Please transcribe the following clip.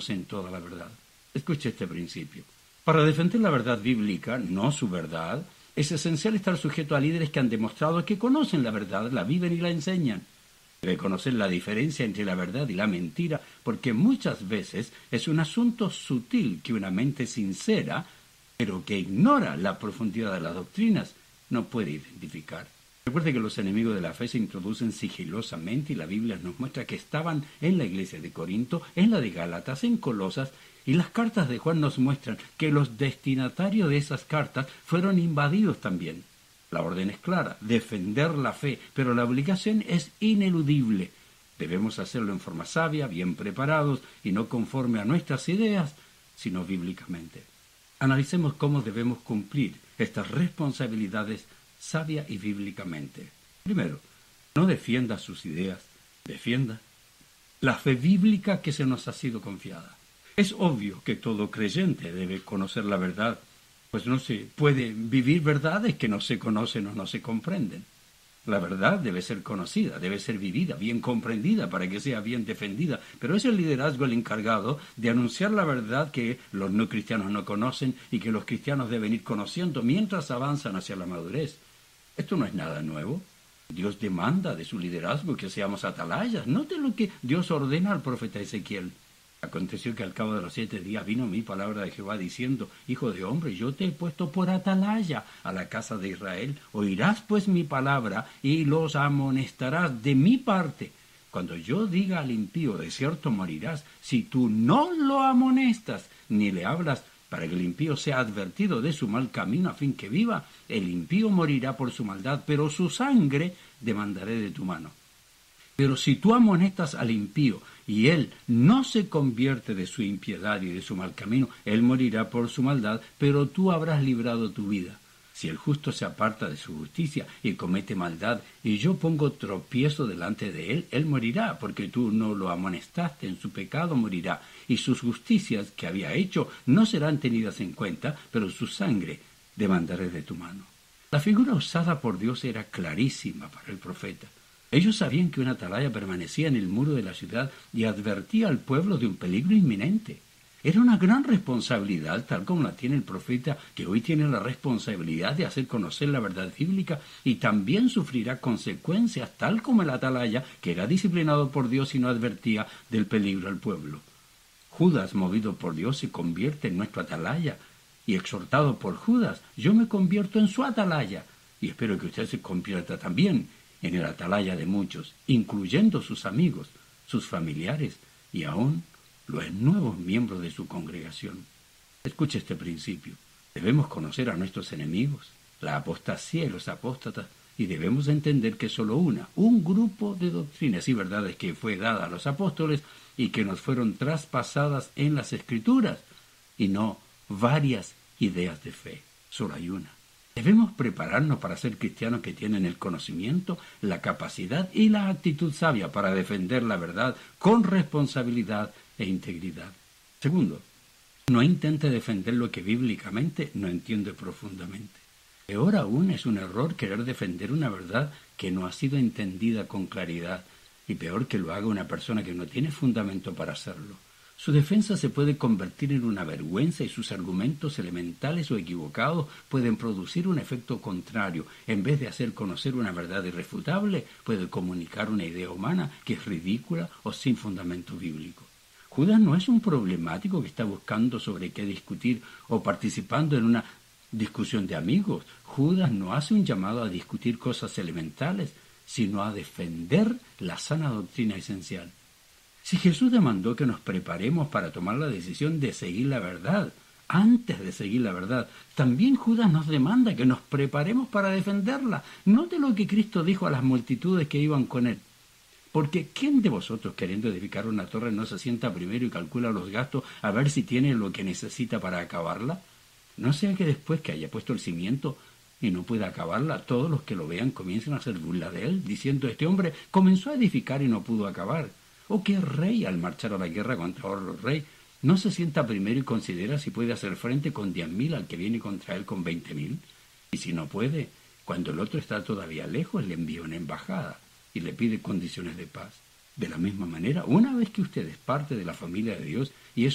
conocen toda la verdad. Escuche este principio. Para defender la verdad bíblica, no su verdad, es esencial estar sujeto a líderes que han demostrado que conocen la verdad, la viven y la enseñan. Debe conocer la diferencia entre la verdad y la mentira, porque muchas veces es un asunto sutil que una mente sincera, pero que ignora la profundidad de las doctrinas, no puede identificar. Recuerde que los enemigos de la fe se introducen sigilosamente y la Biblia nos muestra que estaban en la iglesia de Corinto, en la de Gálatas, en Colosas, y las cartas de Juan nos muestran que los destinatarios de esas cartas fueron invadidos también. La orden es clara, defender la fe, pero la obligación es ineludible. Debemos hacerlo en forma sabia, bien preparados y no conforme a nuestras ideas, sino bíblicamente. Analicemos cómo debemos cumplir estas responsabilidades sabia y bíblicamente. Primero, no defienda sus ideas, defienda la fe bíblica que se nos ha sido confiada. Es obvio que todo creyente debe conocer la verdad, pues no se puede vivir verdades que no se conocen o no se comprenden. La verdad debe ser conocida, debe ser vivida, bien comprendida para que sea bien defendida, pero es el liderazgo el encargado de anunciar la verdad que los no cristianos no conocen y que los cristianos deben ir conociendo mientras avanzan hacia la madurez. Esto no es nada nuevo. Dios demanda de su liderazgo que seamos atalayas. Note lo que Dios ordena al profeta Ezequiel. Aconteció que al cabo de los 7 días vino mi palabra de Jehová diciendo: Hijo de hombre, yo te he puesto por atalaya a la casa de Israel. Oirás pues mi palabra y los amonestarás de mi parte. Cuando yo diga al impío, de cierto morirás, si tú no lo amonestas ni le hablas para que el impío sea advertido de su mal camino a fin que viva, el impío morirá por su maldad, pero su sangre demandaré de tu mano. Pero si tú amonestas al impío y él no se convierte de su impiedad y de su mal camino, él morirá por su maldad, pero tú habrás librado tu vida. Si el justo se aparta de su justicia y comete maldad, y yo pongo tropiezo delante de él, él morirá, porque tú no lo amonestaste, en su pecado morirá, y sus justicias que había hecho no serán tenidas en cuenta, pero su sangre demandaré de tu mano. La figura usada por Dios era clarísima para el profeta. Ellos sabían que una atalaya permanecía en el muro de la ciudad y advertía al pueblo de un peligro inminente. Era una gran responsabilidad, tal como la tiene el profeta, que hoy tiene la responsabilidad de hacer conocer la verdad bíblica y también sufrirá consecuencias, tal como el atalaya, que era disciplinado por Dios y no advertía del peligro al pueblo. Judas, movido por Dios, se convierte en nuestro atalaya, y exhortado por Judas, yo me convierto en su atalaya, y espero que usted se convierta también en el atalaya de muchos, incluyendo sus amigos, sus familiares y aún los nuevos miembros de su congregación. Escuche este principio. Debemos conocer a nuestros enemigos, la apostasía y los apóstatas, y debemos entender que solo un grupo de doctrinas y verdades que fue dada a los apóstoles y que nos fueron traspasadas en las Escrituras, y no varias ideas de fe. Solo hay una. Debemos prepararnos para ser cristianos que tienen el conocimiento, la capacidad y la actitud sabia para defender la verdad con responsabilidad e integridad. Segundo, no intente defender lo que bíblicamente no entiende profundamente. Peor aún es un error querer defender una verdad que no ha sido entendida con claridad, y peor que lo haga una persona que no tiene fundamento para hacerlo. Su defensa se puede convertir en una vergüenza y sus argumentos elementales o equivocados pueden producir un efecto contrario. En vez de hacer conocer una verdad irrefutable, puede comunicar una idea humana que es ridícula o sin fundamento bíblico. Judas no es un problemático que está buscando sobre qué discutir o participando en una discusión de amigos. Judas no hace un llamado a discutir cosas elementales, sino a defender la sana doctrina esencial. Si Jesús demandó que nos preparemos para tomar la decisión de seguir la verdad, antes de seguir la verdad, también Judas nos demanda que nos preparemos para defenderla. Note lo que Cristo dijo a las multitudes que iban con él. Porque ¿quién de vosotros, queriendo edificar una torre, no se sienta primero y calcula los gastos a ver si tiene lo que necesita para acabarla? No sea que después que haya puesto el cimiento y no pueda acabarla, todos los que lo vean comiencen a hacer burla de él, diciendo: este hombre comenzó a edificar y no pudo acabar. ¿O qué rey, al marchar a la guerra contra otro rey, no se sienta primero y considera si puede hacer frente con 10.000 al que viene contra él con 20.000? Y si no puede, cuando el otro está todavía lejos, le envía una embajada y le pide condiciones de paz. De la misma manera, una vez que usted es parte de la familia de Dios y es